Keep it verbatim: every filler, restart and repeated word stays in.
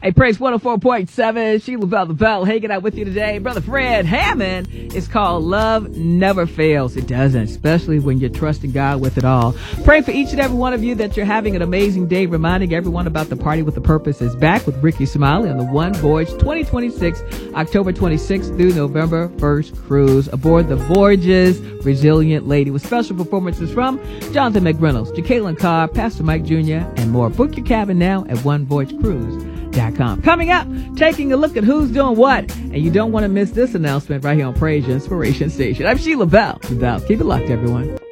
Hey, Praise one oh four point seven, Sheila Bell the Bell hanging out with you today. Brother Fred Hammond. It's called Love Never Fails. It doesn't, especially when you're trusting God with it all. Pray for each and every one of you that you're having an amazing day, reminding everyone about the Party with a Purpose is back with Ricky Smiley on the One Voyage twenty twenty-six, October twenty-sixth through November first cruise aboard the Voyage's Resilient Lady with special performances from Jonathan McReynolds, Jacqueline Carr, Pastor Mike Junior, and more. Book your cabin now at one voyage cruise dot com. Coming up, taking a look at who's doing what, and you don't want to miss this announcement right here on Praise Your Inspiration Station. I'm Sheila Bell. Bell. Keep it locked, everyone.